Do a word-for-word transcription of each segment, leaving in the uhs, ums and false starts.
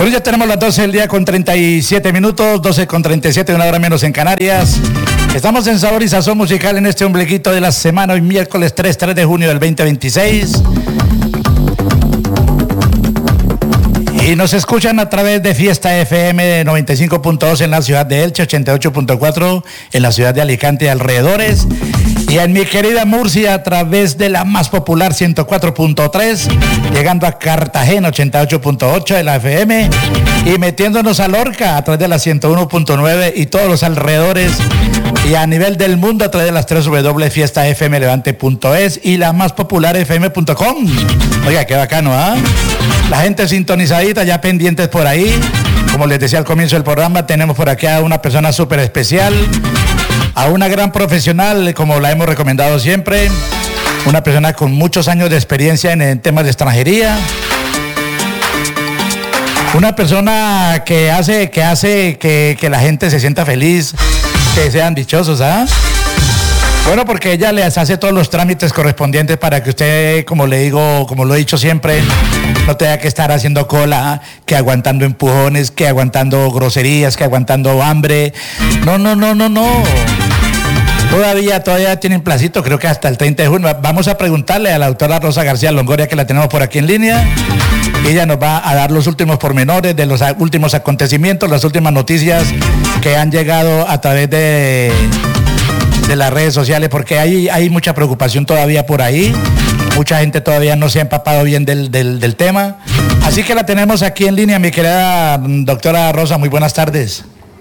Bueno, ya tenemos las doce del día con treinta y siete minutos, doce con treinta y siete, una hora menos en Canarias. Estamos en Sabor y Sazón Musical en este ombliguito de la semana, hoy miércoles tres de junio del veinte veintiséis. Y nos escuchan a través de Fiesta F M noventa y cinco punto dos en la ciudad de Elche, ochenta y ocho punto cuatro en la ciudad de Alicante y alrededores. Y en mi querida Murcia a través de la más popular ciento cuatro punto tres, llegando a Cartagena ochenta y ocho punto ocho de la F M y metiéndonos a Lorca a través de la ciento uno punto nueve y todos los alrededores. Y a nivel del mundo a través de las tres w fiesta f m levante punto es y la más popular f m punto com. Oiga, qué bacano, ¿ah? ¿eh? La gente sintonizadita, ya pendientes por ahí. Como les decía al comienzo del programa, tenemos por aquí a una persona súper especial, a una gran profesional, como la hemos recomendado siempre, una persona con muchos años de experiencia en, en temas de extranjería, una persona que hace que hace que, que la gente se sienta feliz, que sean dichosos, ¿ah? ¿eh? Bueno, porque ella les hace todos los trámites correspondientes para que usted, como le digo, como lo he dicho siempre, no tenga que estar haciendo cola, que aguantando empujones, que aguantando groserías, que aguantando hambre. No, no, no, no, no. Todavía, todavía tienen placito, creo que hasta el treinta de junio. Vamos a preguntarle a la doctora Rosa García Longoria, que la tenemos por aquí en línea. Ella nos va a dar los últimos pormenores de los últimos acontecimientos, las últimas noticias que han llegado a través de... de las redes sociales, porque hay, hay mucha preocupación todavía por ahí, mucha gente todavía no se ha empapado bien del, del, del tema, así que la tenemos aquí en línea, mi querida doctora Rosa, muy buenas tardes.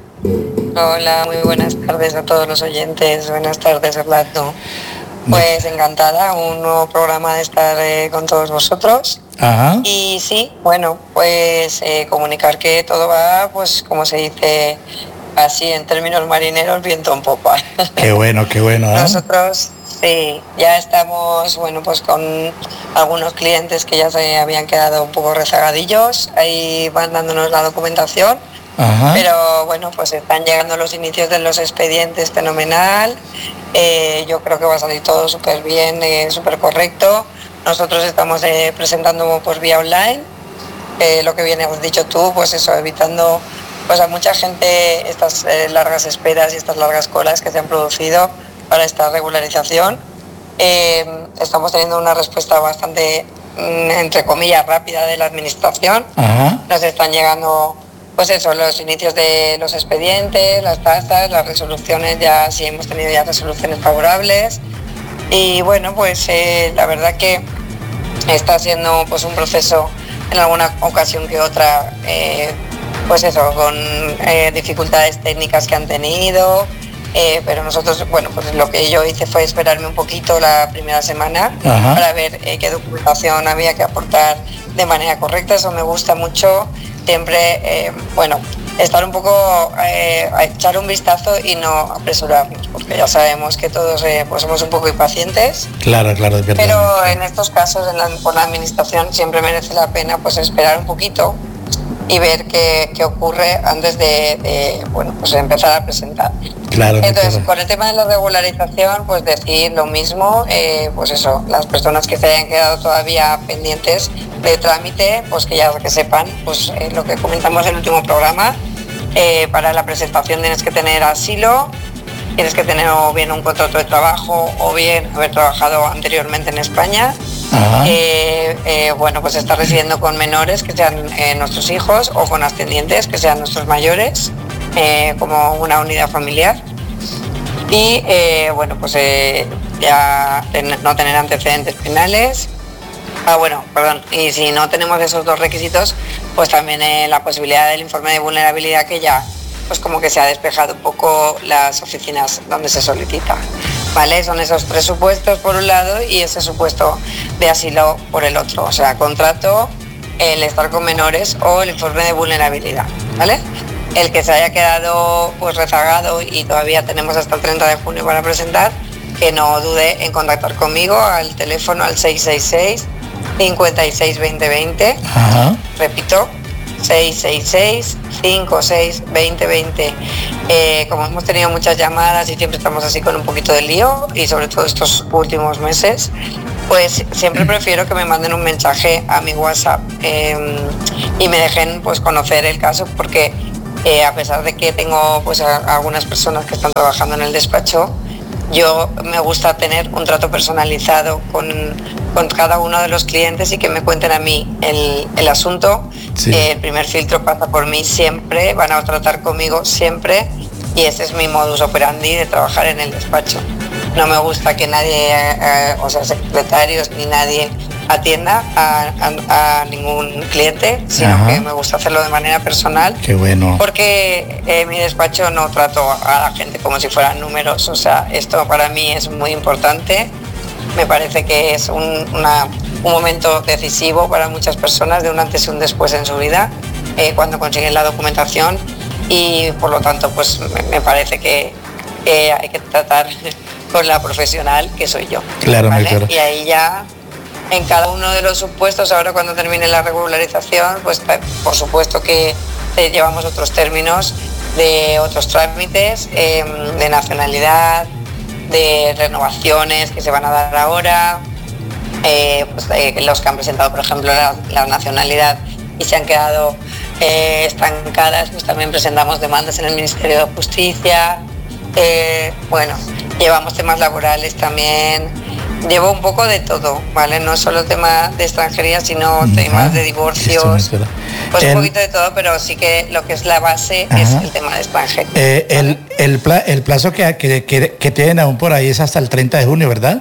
Hola, muy buenas tardes a todos los oyentes, buenas tardes Orlando. Pues encantada, un nuevo programa de estar eh, con todos vosotros. Ajá. Y sí, bueno, pues eh, comunicar que todo va, pues como se dice así en términos marineros, viento en popa. Qué bueno, qué bueno, ¿eh? Nosotros sí, ya estamos, bueno, pues con algunos clientes que ya se habían quedado un poco rezagadillos, ahí van dándonos la documentación. Ajá. Pero bueno, pues están llegando los inicios de los expedientes fenomenal, eh, yo creo que va a salir todo súper bien, eh, súper correcto. Nosotros estamos eh, presentando por vía online, eh, lo que viene, has dicho tú, pues eso, evitando pues a mucha gente estas eh, largas esperas y estas largas colas que se han producido para esta regularización. Eh, estamos teniendo una respuesta bastante, mm, entre comillas, rápida de la administración. Ajá. Nos están llegando, pues eso, los inicios de los expedientes, las tasas, las resoluciones, ya sí hemos tenido ya resoluciones favorables. Y bueno, pues eh, la verdad que está siendo pues un proceso en alguna ocasión que otra, eh, pues eso, con eh, dificultades técnicas que han tenido, eh, pero nosotros, bueno, pues lo que yo hice fue esperarme un poquito la primera semana. Ajá. Para ver eh, qué documentación había que aportar de manera correcta. Eso me gusta mucho, siempre, eh, bueno, estar un poco, eh, a echar un vistazo y no apresurarnos, porque ya sabemos que todos eh, pues somos un poco impacientes. Claro, claro, es verdad. Pero en estos casos, en la, por la administración, siempre merece la pena pues esperar un poquito y ver qué, qué ocurre antes de, de bueno, pues empezar a presentar. Claro. Entonces, claro. Con el tema de la regularización, pues decir lo mismo, eh, pues eso, las personas que se hayan quedado todavía pendientes de trámite, pues que ya que sepan, pues eh, lo que comentamos en el último programa, eh, para la presentación tienes que tener asilo, tienes que tener o bien un contrato de trabajo o bien haber trabajado anteriormente en España. Eh, eh, bueno, pues estar residiendo con menores que sean eh, nuestros hijos o con ascendientes que sean nuestros mayores, eh, como una unidad familiar. Y eh, bueno, pues eh, ya ten, no tener antecedentes penales. Ah, bueno, perdón. Y si no tenemos esos dos requisitos, pues también eh, la posibilidad del informe de vulnerabilidad, que ya pues como que se ha despejado un poco las oficinas donde se solicita. ¿Vale? Son esos tres supuestos por un lado y ese supuesto de asilo por el otro, o sea, contrato, el estar con menores o el informe de vulnerabilidad, ¿vale? El que se haya quedado pues rezagado y todavía tenemos hasta el treinta de junio para presentar, que no dude en contactar conmigo al teléfono al seis seis seis, cinco seis dos cero dos cero. Ajá. Repito, seis seis seis, cinco seis dos cero dos cero. Eh, como hemos tenido muchas llamadas y siempre estamos así con un poquito de lío, y sobre todo estos últimos meses, pues siempre prefiero que me manden un mensaje a mi WhatsApp eh, y me dejen pues conocer el caso, porque eh, a pesar de que tengo pues a, a algunas personas que están trabajando en el despacho, yo me gusta tener un trato personalizado con, con cada uno de los clientes y que me cuenten a mí el, el asunto. Sí. Eh, el primer filtro pasa por mí siempre, van a tratar conmigo siempre, y ese es mi modus operandi de trabajar en el despacho. No me gusta que nadie, eh, o sea, secretarios ni nadie atienda a, a, a ningún cliente, sino Ajá. que me gusta hacerlo de manera personal. Qué bueno. Porque en eh, mi despacho no trato a la gente como si fueran números, o sea, esto para mí es muy importante. Me parece que es un, una, un momento decisivo para muchas personas, de un antes y un después en su vida, eh, cuando consiguen la documentación, y por lo tanto pues me, me parece que eh, hay que tratar con la profesional que soy yo. Claro, ¿vale? Claro. Y ahí ya, en cada uno de los supuestos, ahora cuando termine la regularización, pues por supuesto que llevamos otros términos de otros trámites, eh, de nacionalidad, de renovaciones que se van a dar ahora, eh, pues, eh, los que han presentado, por ejemplo, la, la nacionalidad y se han quedado eh, estancadas, pues también presentamos demandas en el Ministerio de Justicia. Eh, bueno, llevamos temas laborales también, llevo un poco de todo, ¿vale? No es solo tema de extranjería, sino uh-huh. temas de divorcios, pues el... un poquito de todo, pero sí que lo que es la base uh-huh. es el tema de extranjería. Eh, el, el, pla- el plazo que, que, que, que tienen aún por ahí es hasta el treinta de junio, ¿verdad?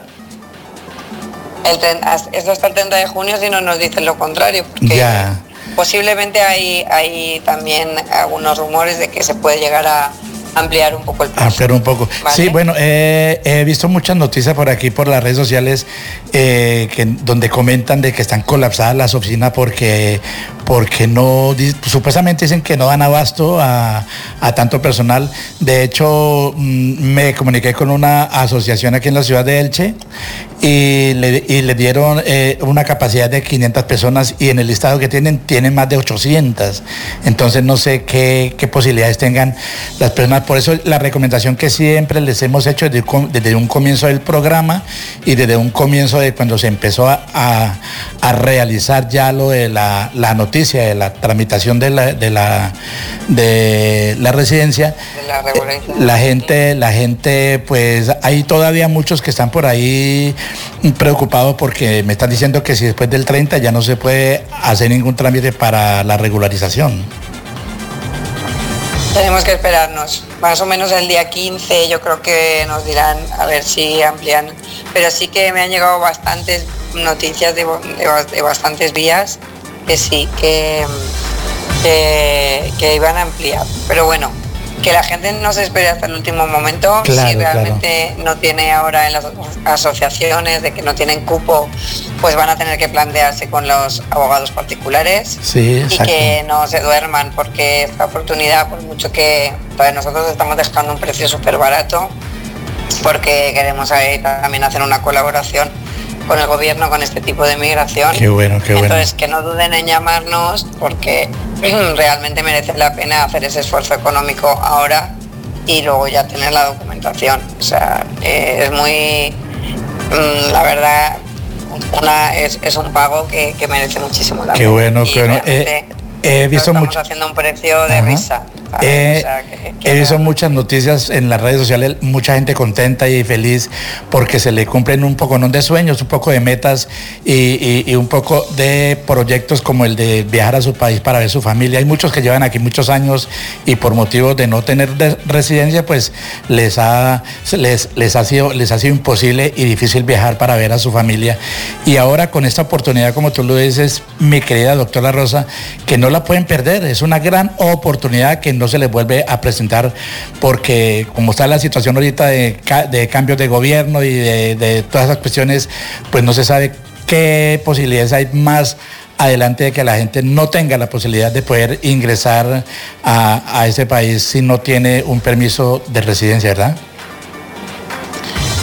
El tren, es hasta el treinta de junio, si no nos dicen lo contrario, porque ya. posiblemente hay, hay también algunos rumores de que se puede llegar a ampliar un poco el plazo. Ampliar un poco. ¿Vale? Sí, bueno, eh, he visto muchas noticias por aquí, por las redes sociales, eh, que, donde comentan de que están colapsadas las oficinas porque, porque no, supuestamente dicen que no dan abasto a, a tanto personal. De hecho, me comuniqué con una asociación aquí en la ciudad de Elche y le, y le dieron eh, una capacidad de quinientas personas, y en el listado que tienen, tienen más de ochocientas. Entonces no sé qué, qué posibilidades tengan las personas. Por eso la recomendación que siempre les hemos hecho desde, desde un comienzo del programa y desde un comienzo de cuando se empezó a, a, a realizar ya lo de la, la noticia de la tramitación de la, de la, de la residencia, de la, eh, la gente, la gente, pues hay todavía muchos que están por ahí preocupados porque me están diciendo que si después del treinta ya no se puede hacer ningún trámite para la regularización. Tenemos que esperarnos, más o menos el día quince yo creo que nos dirán a ver si amplían, pero sí que me han llegado bastantes noticias de, de, de bastantes vías que sí, que, que, que iban a ampliar, pero bueno, que la gente no se espere hasta el último momento. Claro, si realmente claro. no tiene ahora en las asociaciones de que no tienen cupo, pues van a tener que plantearse con los abogados particulares. Sí, y que no se duerman, porque esta oportunidad, por mucho que pues, nosotros estamos dejando un precio súper barato, porque queremos ahí también hacer una colaboración con el gobierno con este tipo de migración. Qué bueno, qué bueno. Entonces que no duden en llamarnos, porque realmente merece la pena hacer ese esfuerzo económico ahora y luego ya tener la documentación. O sea, eh, es muy, mmm, la verdad, una, es, es un pago que, que merece muchísimo la pena. Qué bueno, qué bueno. Eh, he visto estamos mucho... haciendo un precio de Ajá. risa. Eh, o sea, que, que he visto era... muchas noticias en las redes sociales, mucha gente contenta y feliz porque se le cumplen un poco ¿no? de sueños, un poco de metas y, y, y un poco de proyectos como el de viajar a su país para ver su familia. Hay muchos que llevan aquí muchos años y por motivos de no tener de residencia, pues les ha, les, les, ha sido, les ha sido imposible y difícil viajar para ver a su familia. Y ahora con esta oportunidad, como tú lo dices, mi querida doctora Rosa, que no la pueden perder, es una gran oportunidad que no se les vuelve a presentar, porque como está la situación ahorita de, de cambios de gobierno y de, de todas esas cuestiones, pues no se sabe qué posibilidades hay más adelante de que la gente no tenga la posibilidad de poder ingresar a, a ese país si no tiene un permiso de residencia, ¿verdad?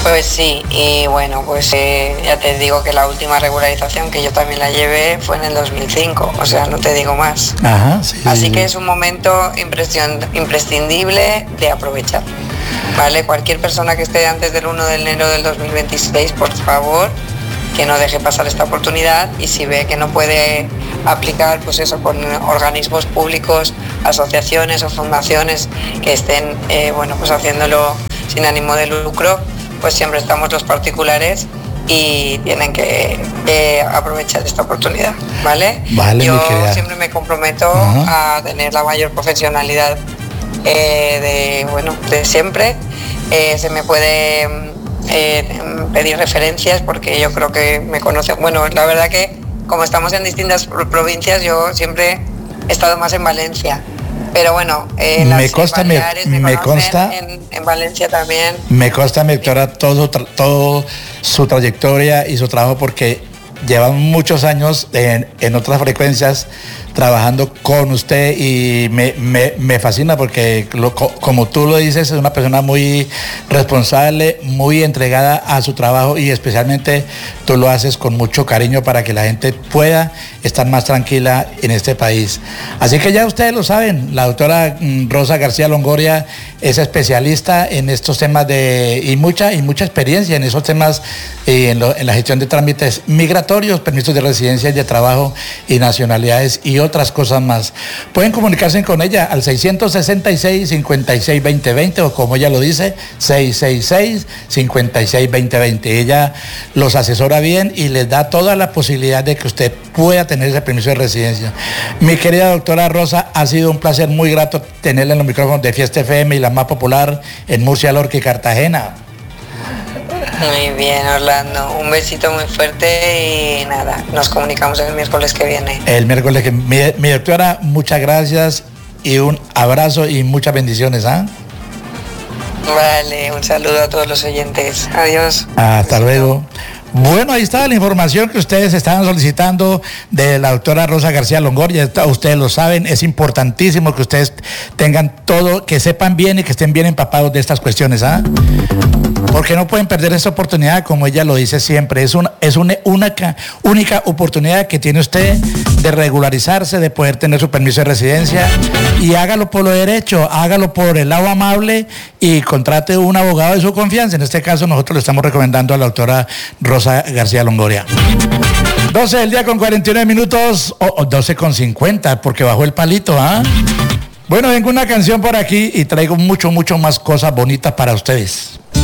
Pues sí, y bueno, pues eh, ya te digo que la última regularización que yo también la llevé fue en el dos mil cinco, o sea, no te digo más. Ajá, sí. Así que es un momento imprescindible de aprovechar, ¿vale? Cualquier persona que esté antes del primero de enero del dos mil veintiséis, por favor, que no deje pasar esta oportunidad, y si ve que no puede aplicar, pues eso, con organismos públicos, asociaciones o fundaciones que estén, eh, bueno, pues haciéndolo sin ánimo de lucro, pues siempre estamos los particulares y tienen que eh, aprovechar esta oportunidad, ¿vale? Vale, yo siempre me comprometo uh-huh. a tener la mayor profesionalidad eh, de, bueno, de siempre. Eh, se me puede eh, pedir referencias porque yo creo que me conocen. Bueno, la verdad que como estamos en distintas provincias, yo siempre he estado más en Valencia. Pero bueno, eh, me consta, me, me, me consta, en, en Valencia también. Me consta, mi doctora, todo, todo su trayectoria y su trabajo, porque llevan muchos años en, en otras frecuencias trabajando con usted, y me, me, me fascina porque, lo, como tú lo dices, es una persona muy responsable, muy entregada a su trabajo, y especialmente tú lo haces con mucho cariño para que la gente pueda estar más tranquila en este país. Así que ya ustedes lo saben, la doctora Rosa García Longoria es especialista en estos temas de, y mucha, y mucha experiencia en esos temas, eh, en, lo, en la gestión de trámites migratorios, permisos de residencia y de trabajo y nacionalidades y otras cosas más. Pueden comunicarse con ella al seiscientos sesenta y seis, cincuenta y seis, veinte veinte, o como ella lo dice, seiscientos sesenta y seis, cincuenta y seis, veinte veinte. Ella los asesora bien y les da toda la posibilidad de que usted pueda tener ese permiso de residencia. Mi querida doctora Rosa, ha sido un placer muy grato tenerla en los micrófonos de Fiesta F M y la más popular en Murcia, Lorca y Cartagena. Muy bien, Orlando, un besito muy fuerte y nada, nos comunicamos el miércoles que viene. El miércoles que mi, mi doctora, muchas gracias y un abrazo y muchas bendiciones, ¿ah? ¿eh? Vale, un saludo a todos los oyentes. Adiós. Hasta luego. Bueno, ahí está la información que ustedes estaban solicitando de la doctora Rosa García Longoria. Ustedes lo saben, es importantísimo que ustedes tengan todo, que sepan bien y que estén bien empapados de estas cuestiones, ¿ah? Porque no pueden perder esta oportunidad, como ella lo dice siempre. Es una, es una única, única oportunidad que tiene usted de regularizarse, de poder tener su permiso de residencia, y hágalo por lo derecho, hágalo por el lado amable y contrate un abogado de su confianza. En este caso nosotros le estamos recomendando a la doctora Rosa García Longoria. doce del día con cuarenta y nueve minutos, o oh, doce con cincuenta, porque bajó el palito, ¿ah? Bueno, vengo una canción por aquí y traigo mucho, mucho más cosas bonitas para ustedes.